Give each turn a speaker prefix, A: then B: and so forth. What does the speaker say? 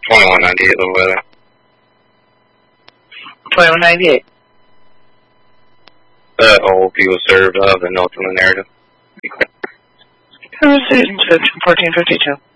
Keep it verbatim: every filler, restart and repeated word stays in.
A: twenty-one ninety-eight, little weather.
B: twenty-one ninety-eight.
A: The whole people served of the notes on the narrative.
B: Conversation fourteen fifty-two.